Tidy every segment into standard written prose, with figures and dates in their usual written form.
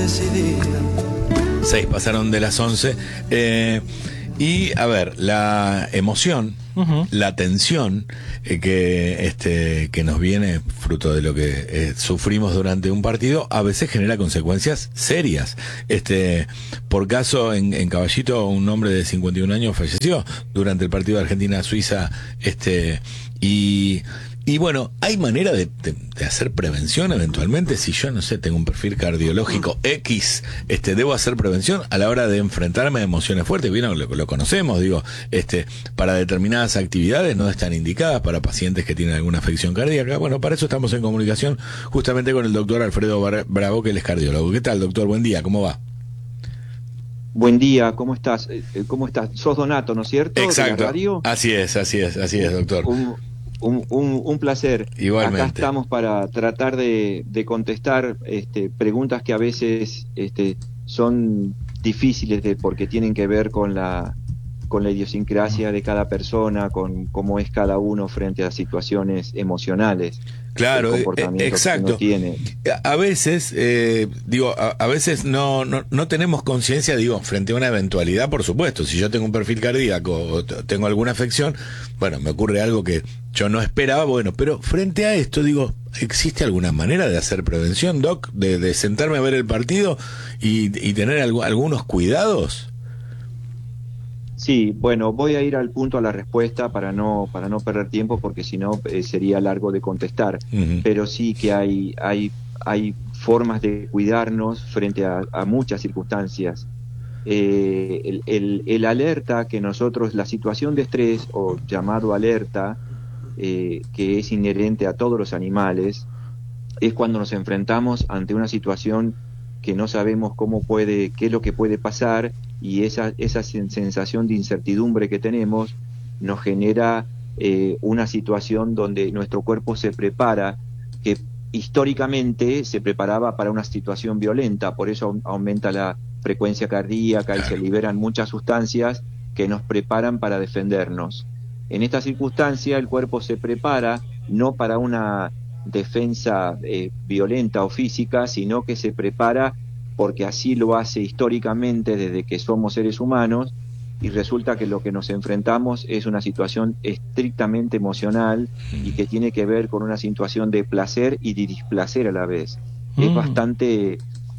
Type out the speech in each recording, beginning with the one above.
decidida. 6 pasaron de las 11. Y a ver, la emoción, la tensión que nos viene fruto de lo que sufrimos durante un partido, a veces genera consecuencias serias. Por caso, en Caballito, un hombre de 51 años falleció durante el partido de Argentina-Suiza, y bueno, ¿hay manera de hacer prevención eventualmente? Si yo, no sé, tengo un perfil cardiológico X, ¿debo hacer prevención a la hora de enfrentarme a emociones fuertes? Bien, lo conocemos, digo, para determinadas actividades no están indicadas para pacientes que tienen alguna afección cardíaca. Bueno, para eso estamos en comunicación justamente con el doctor Alfredo Bravo, que él es cardiólogo. ¿Qué tal, doctor? Buen día, ¿cómo va? Buen día, ¿cómo estás? ¿Cómo estás? Sos Donato, ¿no es cierto? Exacto. ¿De la radio? Así es, doctor. Un placer. Igualmente. Acá estamos para tratar de contestar preguntas que a veces son difíciles porque tienen que ver con la idiosincrasia de cada persona, con cómo es cada uno frente a situaciones emocionales. Claro, exacto. Que uno tiene. A veces, a veces no tenemos conciencia, frente a una eventualidad, por supuesto. Si yo tengo un perfil cardíaco o tengo alguna afección, bueno, me ocurre algo que yo no esperaba, bueno, pero frente a esto, ¿existe alguna manera de hacer prevención, Doc? De sentarme a ver el partido y tener algunos cuidados. Sí, bueno, voy a ir al punto, a la respuesta para no perder tiempo, porque si no sería largo de contestar. Pero sí que hay formas de cuidarnos frente a muchas circunstancias. El alerta que nosotros, la situación de estrés o llamado alerta, que es inherente a todos los animales, es cuando nos enfrentamos ante una situación que no sabemos qué es lo que puede pasar, y esa sensación de incertidumbre que tenemos nos genera una situación donde nuestro cuerpo se prepara, que históricamente se preparaba para una situación violenta, por eso aumenta la frecuencia cardíaca y se liberan muchas sustancias que nos preparan para defendernos. En esta circunstancia el cuerpo se prepara no para una defensa violenta o física, sino que se prepara porque así lo hace históricamente desde que somos seres humanos, y resulta que lo que nos enfrentamos es una situación estrictamente emocional y que tiene que ver con una situación de placer y de displacer a la vez. Es bastante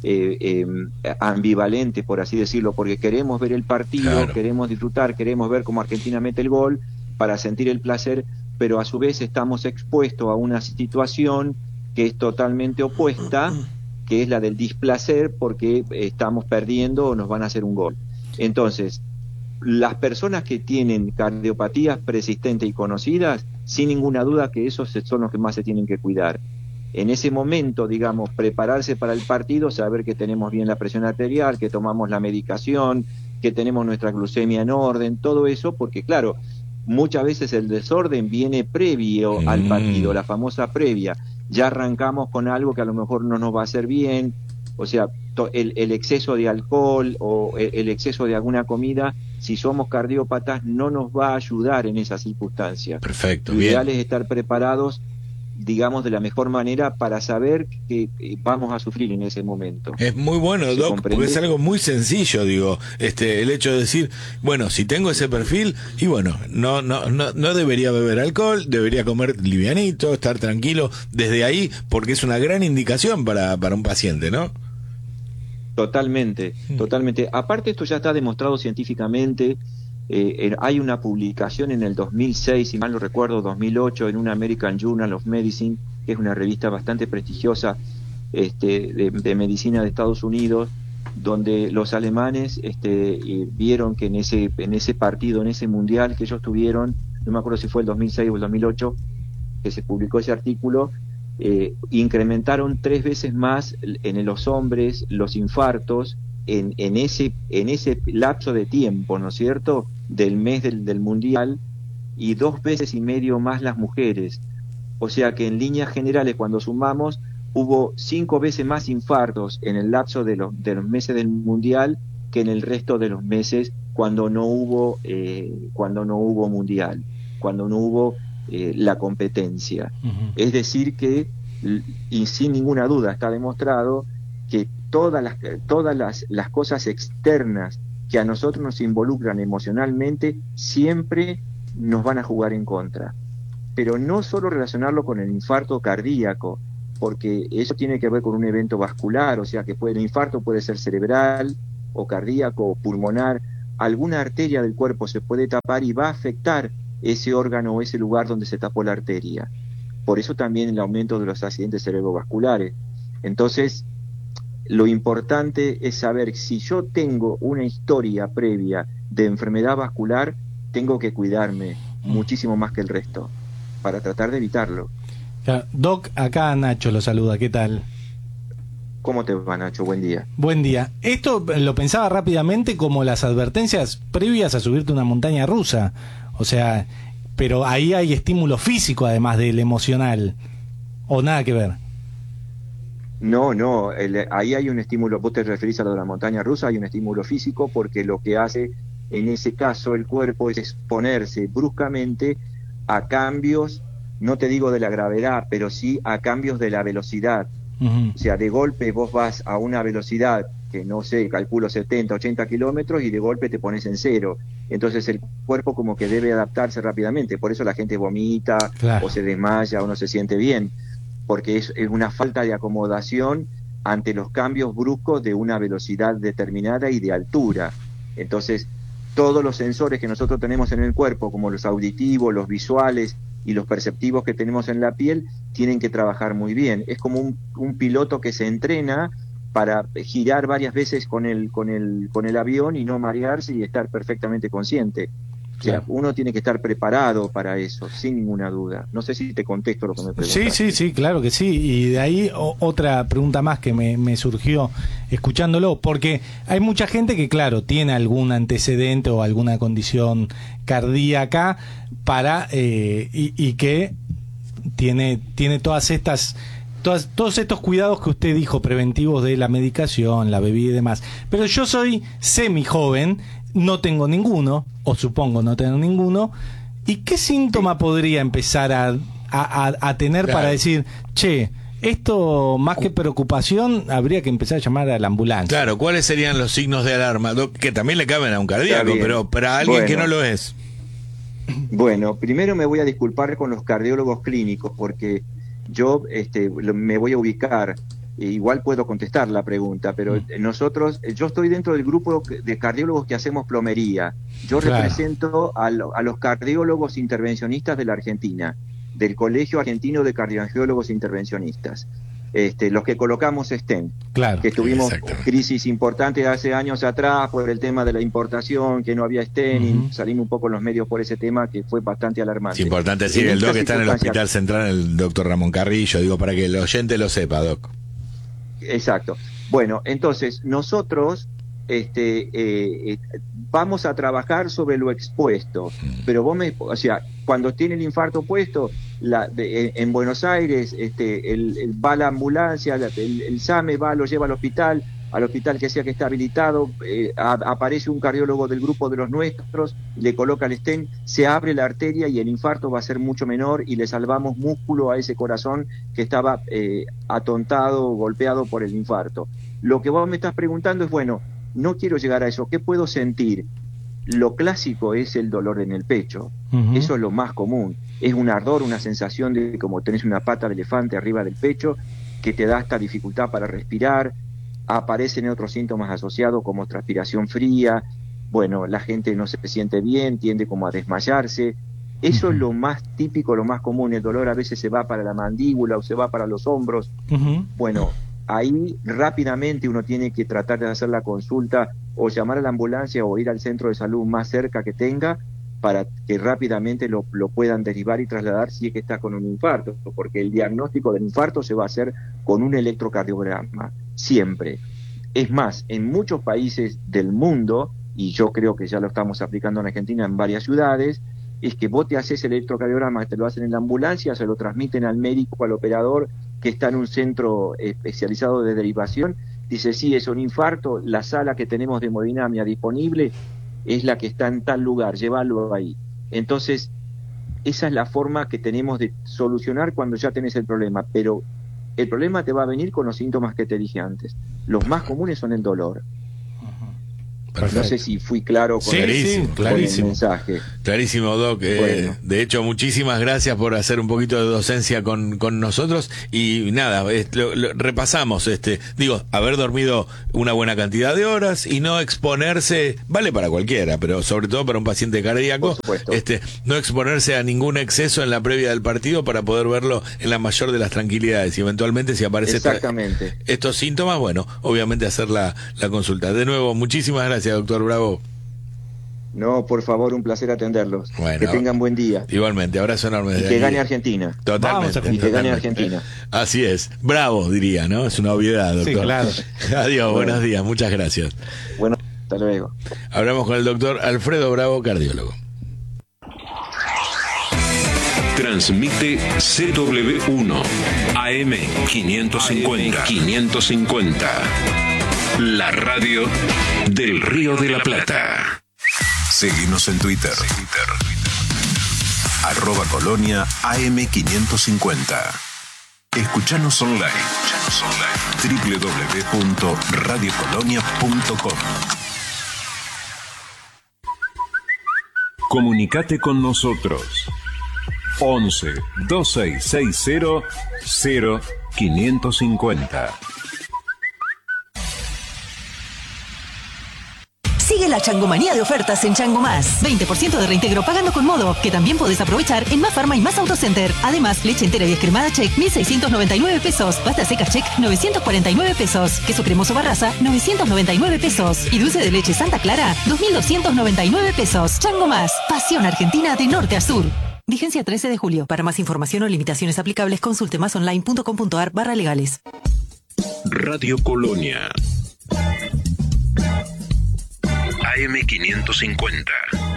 ambivalente, por así decirlo, porque queremos ver el partido, claro, queremos disfrutar, queremos ver cómo Argentina mete el gol para sentir el placer, pero a su vez estamos expuestos a una situación que es totalmente opuesta, que es la del displacer, porque estamos perdiendo o nos van a hacer un gol. Entonces, las personas que tienen cardiopatías persistentes y conocidas, sin ninguna duda que esos son los que más se tienen que cuidar. En ese momento, prepararse para el partido, saber que tenemos bien la presión arterial, que tomamos la medicación, que tenemos nuestra glucemia en orden, todo eso, porque claro, muchas veces el desorden viene previo al partido, la famosa previa. Ya arrancamos con algo que a lo mejor no nos va a hacer bien, o sea, el exceso de alcohol o el exceso de alguna comida, si somos cardiópatas, no nos va a ayudar en esa circunstancia. Perfecto, Lo ideal bien. es estar preparados, de la mejor manera para saber que vamos a sufrir en ese momento. Es muy bueno, Doc, porque es algo muy sencillo, el hecho de decir, bueno, si tengo ese perfil, y bueno, no debería beber alcohol, debería comer livianito, estar tranquilo desde ahí, porque es una gran indicación para un paciente, ¿no? Totalmente. Aparte, esto ya está demostrado científicamente. Hay una publicación en el 2006, si mal no recuerdo, 2008, en una American Journal of Medicine, que es una revista bastante prestigiosa de medicina de Estados Unidos, donde los alemanes vieron que en ese partido, en ese mundial que ellos tuvieron, no me acuerdo si fue el 2006 o el 2008, que se publicó ese artículo, incrementaron 3 veces más en los hombres los infartos en ese lapso de tiempo, ¿no es cierto?, del mes del mundial, y 2 veces y medio más las mujeres. O sea que en líneas generales, cuando sumamos, hubo 5 veces más infartos en el lapso de los meses del mundial que en el resto de los meses cuando no hubo mundial, cuando no hubo la competencia. Es decir que, y sin ninguna duda está demostrado, que todas las cosas externas que a nosotros nos involucran emocionalmente siempre nos van a jugar en contra. Pero no solo relacionarlo con el infarto cardíaco, porque eso tiene que ver con un evento vascular, o sea que el infarto puede ser cerebral o cardíaco o pulmonar. Alguna arteria del cuerpo se puede tapar y va a afectar ese órgano o ese lugar donde se tapó la arteria. Por eso también el aumento de los accidentes cerebrovasculares. Entonces, lo importante es saber si yo tengo una historia previa de enfermedad vascular, tengo que cuidarme muchísimo más que el resto para tratar de evitarlo. Doc, acá Nacho lo saluda, ¿qué tal? ¿Cómo te va, Nacho? Buen día. Buen día. Esto lo pensaba rápidamente como las advertencias previas a subirte una montaña rusa. O sea, pero ahí hay estímulo físico además del emocional. ¿O nada que ver? No, ahí hay un estímulo. Vos te referís a lo de la montaña rusa, hay un estímulo físico porque lo que hace en ese caso el cuerpo es exponerse bruscamente a cambios, no te digo de la gravedad, pero sí a cambios de la velocidad. Uh-huh. O sea, de golpe vos vas a una velocidad que no sé, calculo 70, 80 kilómetros y de golpe te pones en cero. Entonces el cuerpo como que debe adaptarse rápidamente, por eso la gente vomita, claro, o se desmaya o no se siente bien, porque es una falta de acomodación ante los cambios bruscos de una velocidad determinada y de altura. Entonces todos los sensores que nosotros tenemos en el cuerpo, como los auditivos, los visuales y los perceptivos que tenemos en la piel, tienen que trabajar muy bien. Es como un piloto que se entrena para girar varias veces con el avión y no marearse y estar perfectamente consciente. O sea, uno tiene que estar preparado para eso, sin ninguna duda. No sé si te contesto lo que me preguntaste. Sí, claro que sí. Y de ahí otra pregunta más que me surgió escuchándolo, porque hay mucha gente que, claro, tiene algún antecedente o alguna condición cardíaca y que tiene todas estas... todos estos cuidados que usted dijo, preventivos de la medicación, la bebida y demás. Pero yo soy semi-joven, no tengo ninguno, o supongo no tener ninguno. ¿Y qué síntoma podría empezar a tener, claro, para decir, che, esto más que preocupación, habría que empezar a llamar a la ambulancia? Claro, ¿cuáles serían los signos de alarma? Que también le caben a un cardíaco, pero para alguien que no lo es. Bueno, primero me voy a disculpar con los cardiólogos clínicos, porque yo me voy a ubicar, igual puedo contestar la pregunta, pero yo estoy dentro del grupo de cardiólogos que hacemos plomería. Yo represento a los cardiólogos intervencionistas de la Argentina, del Colegio Argentino de Cardiólogos Intervencionistas, los que colocamos stent, que tuvimos crisis importantes hace años atrás por el tema de la importación, que no había stent, y salimos un poco en los medios por ese tema que fue bastante alarmante. Es importante decir, el doc está en el Hospital Central, el doctor Ramón Carrillo, digo, para que el oyente lo sepa, doc. Exacto. Bueno, entonces nosotros vamos a trabajar sobre lo expuesto, pero o sea, cuando tiene el infarto puesto, en Buenos Aires, va la ambulancia, el SAME lo lleva al hospital que sea que está habilitado, aparece un cardiólogo del grupo de los nuestros, le coloca el stent, se abre la arteria y el infarto va a ser mucho menor y le salvamos músculo a ese corazón que estaba atontado, golpeado por el infarto. Lo que vos me estás preguntando es, bueno, no quiero llegar a eso, ¿qué puedo sentir? Lo clásico es el dolor en el pecho, eso es lo más común, es un ardor, una sensación de como tenés una pata de elefante arriba del pecho, que te da hasta dificultad para respirar. Aparecen otros síntomas asociados como transpiración fría, bueno, la gente no se siente bien, tiende como a desmayarse. Eso es lo más típico, lo más común. El dolor a veces se va para la mandíbula o se va para los hombros. Bueno, ahí rápidamente uno tiene que tratar de hacer la consulta o llamar a la ambulancia o ir al centro de salud más cerca que tenga para que rápidamente lo puedan derivar y trasladar si es que está con un infarto, porque el diagnóstico del infarto se va a hacer con un electrocardiograma, siempre. Es más, en muchos países del mundo, y yo creo que ya lo estamos aplicando en Argentina en varias ciudades, es que vos te haces el electrocardiograma, te lo hacen en la ambulancia, se lo transmiten al médico, al operador, que está en un centro especializado de derivación, dice, sí, es un infarto, la sala que tenemos de hemodinamia disponible es la que está en tal lugar, llévalo ahí. Entonces, esa es la forma que tenemos de solucionar cuando ya tenés el problema, pero el problema te va a venir con los síntomas que te dije antes. Los más comunes son el dolor. Perfecto. No sé si fui claro con, Clarísimo, con el mensaje. Clarísimo, Doc. Bueno. De hecho, muchísimas gracias por hacer un poquito de docencia con nosotros. Y nada, lo repasamos. Haber dormido una buena cantidad de horas y no exponerse, vale para cualquiera, pero sobre todo para un paciente cardíaco, no exponerse a ningún exceso en la previa del partido para poder verlo en la mayor de las tranquilidades. Y eventualmente, si aparecen estos síntomas, bueno, obviamente hacer la consulta. De nuevo, muchísimas gracias, doctor Bravo. No, por favor, un placer atenderlos. Bueno, que tengan buen día. Igualmente, abrazo enorme. Y que gane Argentina. Totalmente. Y que gane Argentina. Así es. Bravo, diría, ¿no? Es una obviedad, doctor. Sí, claro. Adiós, buenos días, muchas gracias. Bueno, hasta luego. Hablamos con el doctor Alfredo Bravo, cardiólogo. Transmite CW1 AM 550. La radio del Río de la Plata. Seguinos en Twitter. @Colonia AM550. Escuchanos online. www.radiocolonia.com. Comunicate con nosotros. 11 2660 0550. Sigue la changomanía de ofertas en Chango Más. 20% de reintegro pagando con Modo, que también podés aprovechar en Más Farma y Más Autocenter. Además, leche entera y descremada Check, 1.699 pesos. Pasta seca Check, 949 pesos. Queso cremoso Barraza, 999 pesos. Y dulce de leche Santa Clara, 2.299 pesos. Chango Más. Pasión argentina de norte a sur. Vigencia 13 de julio. Para más información o limitaciones aplicables, consulte masonline.com.ar/legales. Radio Colonia AM550.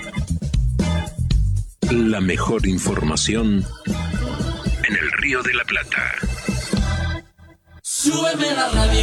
La mejor información en el Río de la Plata. Súbeme la radio.